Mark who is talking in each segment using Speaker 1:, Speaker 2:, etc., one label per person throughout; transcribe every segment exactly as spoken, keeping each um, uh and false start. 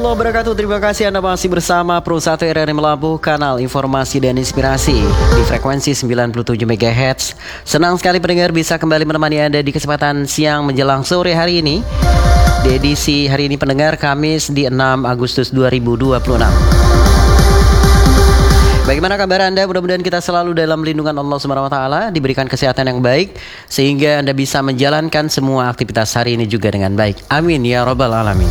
Speaker 1: warahmatullahi wabarakatuh. Terima kasih Anda masih bersama Pro satu R R I Melabuh, kanal informasi dan inspirasi di frekuensi sembilan puluh tujuh megahertz. Senang sekali pendengar bisa kembali menemani Anda di kesempatan siang menjelang sore hari ini. Di edisi hari ini pendengar, Kamis di enam Agustus dua ribu dua puluh enam. Bagaimana kabar Anda? Mudah-mudahan kita selalu dalam lindungan Allah subhanahu wa taala, diberikan kesehatan yang baik sehingga Anda bisa menjalankan semua aktivitas hari ini juga dengan baik. Amin ya rabbal alamin.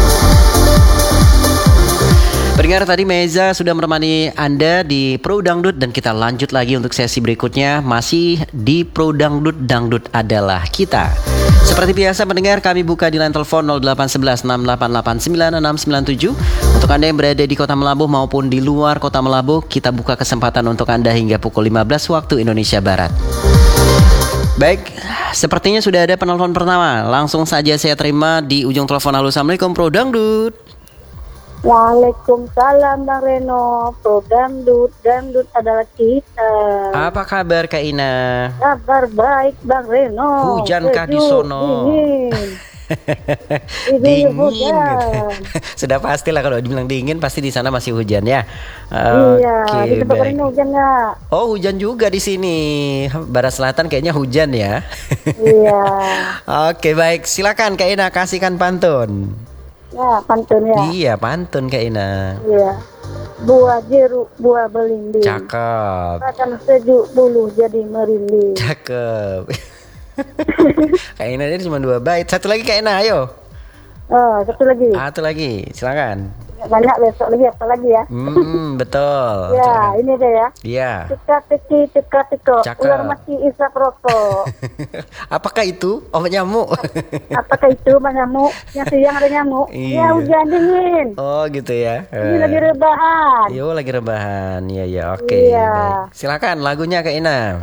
Speaker 1: Pendengar, tadi Meza sudah menemani Anda di Pro Dangdut dan kita lanjut lagi untuk sesi berikutnya masih di Pro Dangdut. Dangdut adalah kita. Seperti biasa pendengar, kami buka di line telepon nol delapan satu satu enam delapan delapan sembilan enam sembilan tujuh. Untuk Anda yang berada di Kota Melabuh maupun di luar Kota Melabuh, kita buka kesempatan untuk Anda hingga pukul lima belas waktu Indonesia Barat. Baik, sepertinya sudah ada penelpon pertama. Langsung saja saya terima di ujung telepon. Halo, Assalamualaikum Pro Dangdut.
Speaker 2: Waalaikumsalam Bang Reno. Pro Dangdut, Dangdut adalah kita.
Speaker 1: Apa kabar Kak Ina?
Speaker 2: Kabar baik Bang Reno.
Speaker 1: Hujankah di sono?
Speaker 2: Dingin.
Speaker 1: Dingin
Speaker 2: hujan.
Speaker 1: gitu. Sudah pastilah kalau dibilang dingin pasti di sana masih hujan ya.
Speaker 2: Iya,
Speaker 1: Oke,
Speaker 2: di tempat
Speaker 1: baik.
Speaker 2: Reno hujan nggak?
Speaker 1: Oh, hujan juga di sini. Barat Selatan kayaknya hujan ya.
Speaker 2: Iya.
Speaker 1: Oke, baik. Silakan Kak Ina kasihkan pantun.
Speaker 2: Ya, pantun ya.
Speaker 1: Iya, pantun Kak Ina.
Speaker 2: Iya. Buah jeruk, buah belimbing.
Speaker 1: Cakep.
Speaker 2: Makan sejuk bulu jadi merinding.
Speaker 1: Cakep. Kak Ina ini cuma dua bait. Satu lagi Kak Ina, ayo.
Speaker 2: Oh, satu lagi.
Speaker 1: Satu lagi, silakan.
Speaker 2: Banyak besok lagi apa lagi ya?
Speaker 1: Hmm, betul.
Speaker 2: Ya,
Speaker 1: Silakan.
Speaker 2: ini deh ya.
Speaker 1: Iya.
Speaker 2: Teka-teki, teka-teko,
Speaker 1: Cakep.
Speaker 2: ular mati isap rokok.
Speaker 1: Apakah itu obat nyamuk?
Speaker 2: Apakah itu Mas nyamuk? Yang siang ada nyamuk.
Speaker 1: Iya.
Speaker 2: Ya hujan dingin.
Speaker 1: Oh gitu ya.
Speaker 2: Ini lagi rebahan.
Speaker 1: Yo lagi rebahan. Iya ya, oke.
Speaker 2: Iya.
Speaker 1: Baik. Silakan lagunya Kak Ina.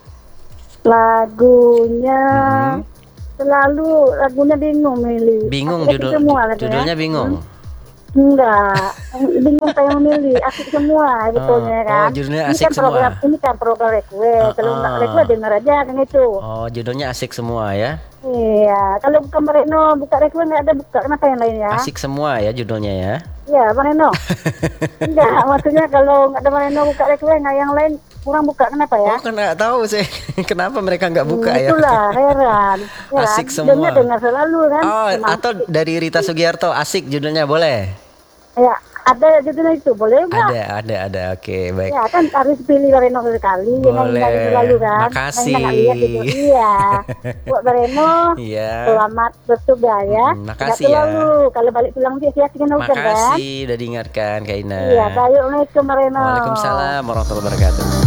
Speaker 2: Lagunya
Speaker 1: Mhm.
Speaker 2: selalu lagunya bingung milih.
Speaker 1: Bingung
Speaker 2: Asik
Speaker 1: judul
Speaker 2: semua lagunya.
Speaker 1: judulnya bingung.
Speaker 2: Hmm? Enggak, bingung saya memilih. Asik semua
Speaker 1: Oh,
Speaker 2: betulnya kan.
Speaker 1: oh, judulnya
Speaker 2: Ini
Speaker 1: asik
Speaker 2: kan program,
Speaker 1: semua.
Speaker 2: ini kan program request. Kalau
Speaker 1: Oh,
Speaker 2: enggak
Speaker 1: oh.
Speaker 2: request denger aja kan itu.
Speaker 1: Oh, judulnya asik semua ya.
Speaker 2: Iya, kalau bukan Reno buka request nggak ada buka, kenapa yang lain ya?
Speaker 1: Asik semua ya judulnya ya.
Speaker 2: Iya, Bang Reno. Enggak, maksudnya kalau nggak ada Bang Reno buka request nggak yang lain kurang buka, kenapa ya?
Speaker 1: Oh, kan nggak tahu sih kenapa mereka nggak buka
Speaker 2: Hmm,
Speaker 1: ya.
Speaker 2: Itulah heran. heran.
Speaker 1: Asik semua.
Speaker 2: Dengar dengar selalu kan.
Speaker 1: Oh,
Speaker 2: Memang.
Speaker 1: atau dari Rita Sugiarto, asik judulnya boleh.
Speaker 2: Ya, ada judulnya itu boleh nggak?
Speaker 1: Ada, ada, ada. Oke, baik.
Speaker 2: Ya kan harus pilih Bang Reno sekali, jangan
Speaker 1: Boleh.
Speaker 2: nggak selalu kan.
Speaker 1: Makasih.
Speaker 2: Main nggak lihat gitu. Iya. Buat Bang Reno.
Speaker 1: Iya.
Speaker 2: Selamat bertugas ya.
Speaker 1: Hmm,
Speaker 2: Nggak
Speaker 1: makasih ya.
Speaker 2: selalu. Kalau balik pulang sih siap dengan hujan kan.
Speaker 1: Makasih udah diingatkan Kak Ina.
Speaker 2: Iya, assalamualaikum Bang Reno.
Speaker 1: Waalaikumsalam warahmatullahi wabarakatuh.